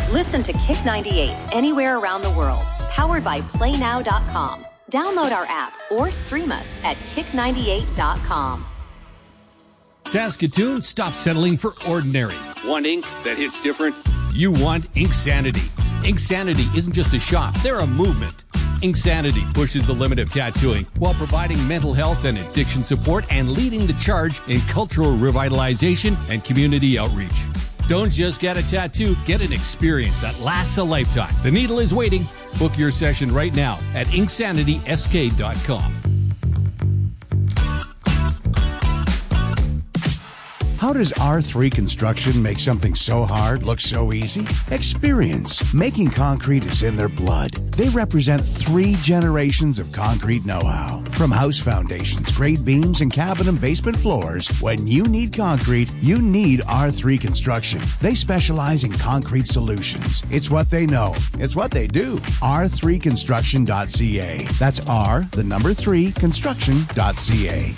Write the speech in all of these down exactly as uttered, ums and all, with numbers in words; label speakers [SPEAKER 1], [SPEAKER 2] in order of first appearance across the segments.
[SPEAKER 1] Listen to Kick ninety-eight anywhere around the world. Powered by play now dot com. Download our app or stream us at kick ninety-eight dot com.
[SPEAKER 2] Saskatoon, stop settling for ordinary.
[SPEAKER 3] Want ink that hits different?
[SPEAKER 2] You want Inksanity. Inksanity isn't just a shop, they're a movement. Inksanity pushes the limit of tattooing while providing mental health and addiction support and leading the charge in cultural revitalization and community outreach. Don't just get a tattoo, get an experience that lasts a lifetime. The needle is waiting. Book your session right now at ink sanity s k dot com.
[SPEAKER 4] How does R three Construction make something so hard look so easy? Experience. Making concrete is in their blood. They represent three generations of concrete know-how. From house foundations, grade beams, and cabin and basement floors, when you need concrete, you need R three Construction. They specialize in concrete solutions. It's what they know. It's what they do. r three construction dot c a. That's R, the number three, construction dot c a.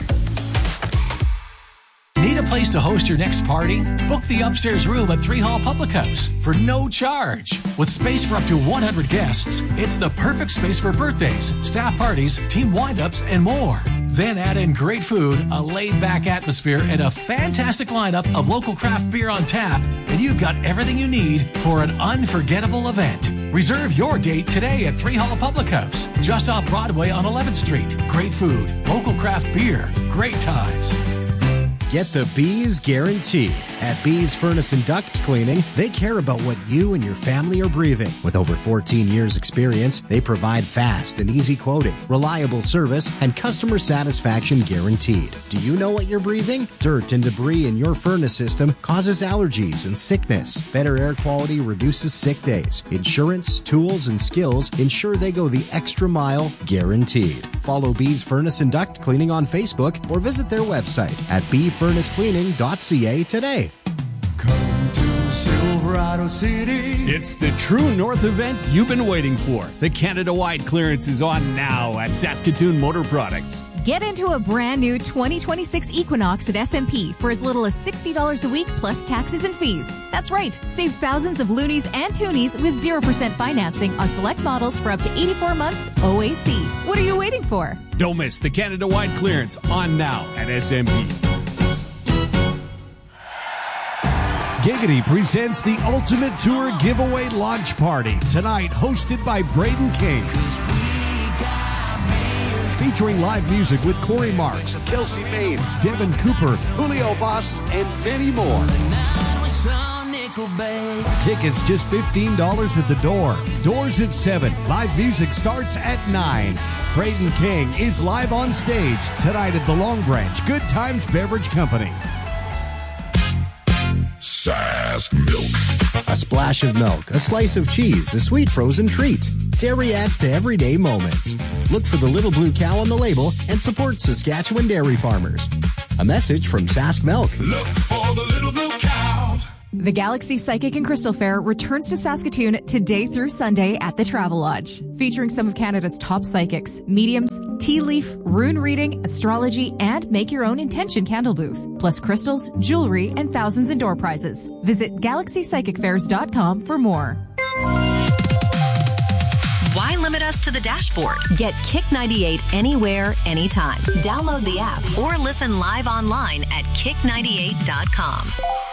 [SPEAKER 5] Need a place to host your next party? Book the upstairs room at Three Hall Public House for no charge. With space for up to one hundred guests, it's the perfect space for birthdays, staff parties, team wind-ups, and more. Then add in great food, a laid-back atmosphere, and a fantastic lineup of local craft beer on tap, and you've got everything you need for an unforgettable event. Reserve your date today at Three Hall Public House, just off Broadway on eleventh Street. Great food, local craft beer, great times.
[SPEAKER 6] Get the Bees guarantee. At Bees Furnace and Duct Cleaning, they care about what you and your family are breathing. With over fourteen years experience, they provide fast and easy quoting, reliable service, and customer satisfaction guaranteed. Do you know what you're breathing? Dirt and debris in your furnace system causes allergies and sickness. Better air quality reduces sick days. Insurance, tools, and skills ensure they go the extra mile, guaranteed. Follow Bees Furnace and Duct Cleaning on Facebook or visit their website at bee furnace cleaning dot c a today.
[SPEAKER 7] Come to Silverado City.
[SPEAKER 2] It's the true North event you've been waiting for. The Canada-wide clearance is on now at Saskatoon Motor Products.
[SPEAKER 8] Get into a brand new twenty twenty-six Equinox at S M P for as little as sixty dollars a week plus taxes and fees. That's right, save thousands of loonies and toonies with zero percent financing on select models for up to eighty-four months O A C. What are you waiting for?
[SPEAKER 2] Don't miss the Canada-wide clearance on now at S M P.
[SPEAKER 9] Giggity presents the Ultimate Tour Giveaway Launch Party tonight, hosted by Braden King. Featuring live music with Corey Marks, Kelsey Main, Devin Cooper, Julio Boss, and many more. Tickets just fifteen dollars at the door. Doors at seven. Live music starts at nine. Braden King is live on stage tonight at the Long Branch Good Times Beverage Company.
[SPEAKER 10] Sask Milk.
[SPEAKER 6] A splash of milk, a slice of cheese, a sweet frozen treat. Dairy adds to everyday moments. Look for the little blue cow on the label and support Saskatchewan dairy farmers. A message from Sask Milk.
[SPEAKER 10] Look for the little blue cow.
[SPEAKER 8] The Galaxy Psychic and Crystal Fair returns to Saskatoon today through Sunday at the Travel Lodge, featuring some of Canada's top psychics, mediums, tea leaf, rune reading, astrology, and make your own intention candle booth, plus crystals, jewelry, and thousands in door prizes. Visit galaxy psychic fairs dot com for more.
[SPEAKER 1] Why limit us to the dashboard? Get Kick ninety-eight anywhere, anytime. Download the app or listen live online at kick ninety-eight dot com.